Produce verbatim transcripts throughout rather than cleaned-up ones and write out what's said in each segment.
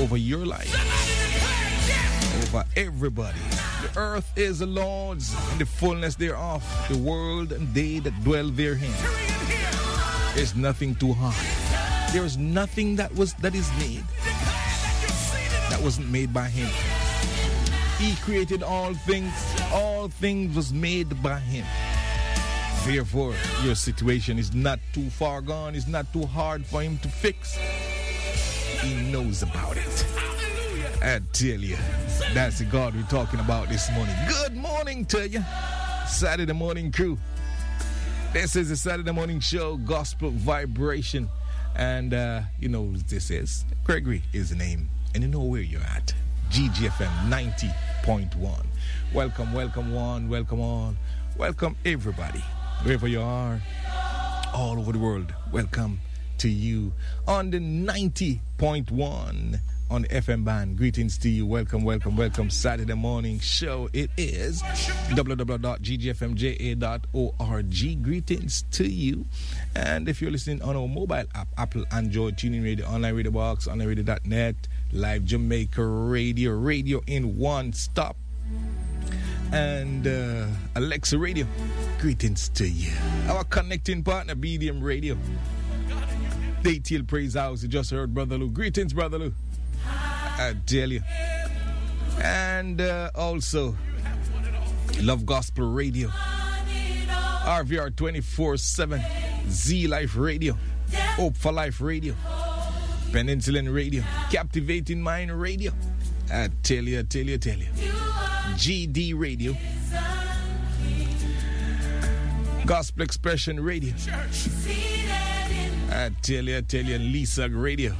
over your life, over everybody. The earth is the Lord's and the fullness thereof, the world and they that dwell therein. There's nothing too hard. There is nothing that was that is made that wasn't made by him. He created all things. All things was made by him. Therefore, your situation is not too far gone. It's not too hard for him to fix. He knows about it. I tell you, that's the God we're talking about this morning. Good morning to you, Saturday morning crew. This is the Saturday morning show, Gospel Vibration. And uh, you know what this is. Gregory is the name. And you know where you're at. G G F M ninety point one. Welcome, welcome one, welcome all. Welcome everybody, wherever you are, all over the world. Welcome to you on the ninety point one on the F M band. Greetings to you. Welcome, welcome, welcome. Saturday morning show. It is w w w dot g g f m j a dot org. Greetings to you. And if you're listening on our mobile app, Apple, Android, Tuning Radio, Online Radio Box, online radio dot net, Live Jamaica Radio, Radio in one stop, and uh, Alexa Radio, greetings to you. Our connecting partner, B D M Radio, Daytil Praise House. You just heard Brother Lou. Greetings, Brother Lou. I tell you. And uh, also Love Gospel Radio, R V R twenty-four seven, Z Life Radio, Hope for Life Radio, Peninsulan Radio, Captivating Mind Radio. I tell you, I tell you, I tell you. G D Radio, Gospel Expression Radio. I tell you, I tell you, Lisa Radio.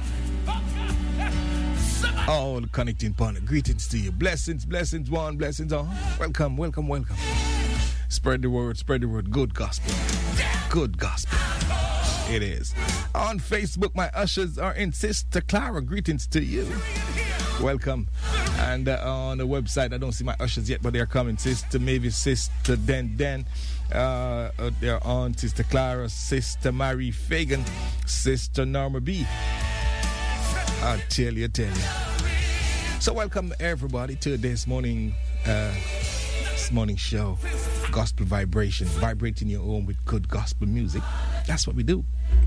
All connecting partner. Greetings to you. Blessings, blessings one, blessings all. Welcome, welcome, welcome. Spread the word, spread the word. Good gospel. Good gospel. It is. On Facebook, my ushers are in. Sister Clara, greetings to you. Welcome. And uh, on the website, I don't see my ushers yet, but they're coming. Sister Mavis, Sister Den Den. Uh, uh, they're on. Sister Clara, Sister Mary Fagan, Sister Norma B. I tell you, tell you. So welcome everybody to this morning, uh, this morning show, Gospel Vibration, vibrating your own with good gospel music. That's what we do.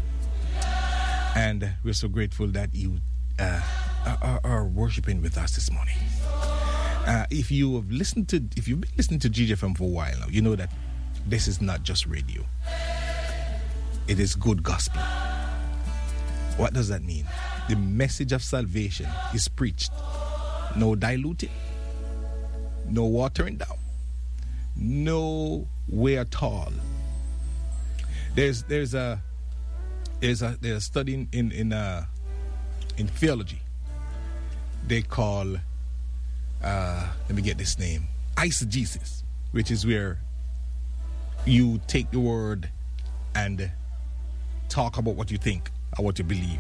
And we're so grateful that you uh, are, are worshiping with us this morning. Uh, if you have listened to, if you've been listening to G G F M for a while now, you know that this is not just radio. It is good gospel. What does that mean? The message of salvation is preached. No diluting, no watering down, no way at all. There's there's a there's a there's a study in in in, uh, in theology. They call uh, let me get this name, eisegesis, which is where you take the word and talk about what you think or what you believe.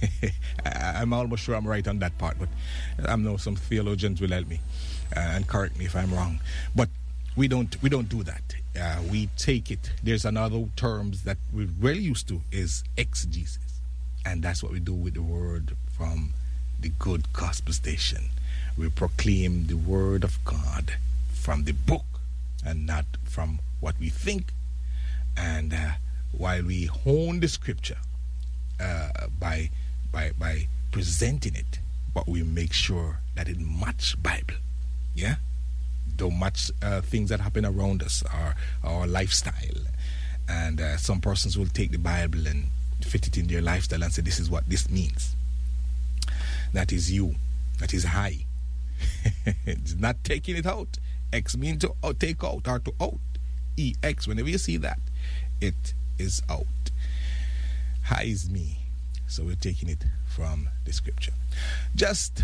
I'm almost sure I'm right on that part, but I know some theologians will help me uh, and correct me if I'm wrong. But we don't we don't do that. Uh, we take it. There's another terms that we're well used to is exegesis, and that's what we do with the word from the good gospel station. We proclaim the word of God from the book and not from what we think. And uh, while we hone the scripture uh, by by by presenting it, but we make sure that it match Bible. Yeah, don't match uh, things that happen around us, our our lifestyle. And uh, some persons will take the Bible and fit it in their lifestyle and say, this is what this means. That is you. That is high. It's not taking it out. X means to uh, take out or to out. E X, whenever you see that, it is out. High is me. So we're taking it from the scripture. Just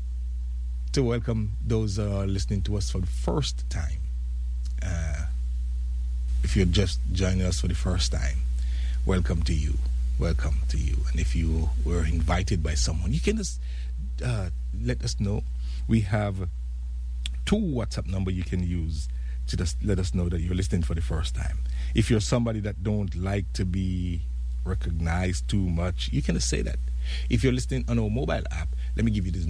to welcome those who are listening to us for the first time. Uh, if you're just joining us for the first time, welcome to you. Welcome to you. And if you were invited by someone, you can just uh, let us know. We have two WhatsApp number you can use to just let us know that you're listening for the first time. If you're somebody that don't like to be recognized too much, you can just say that. If you're listening on our mobile app, let me give you this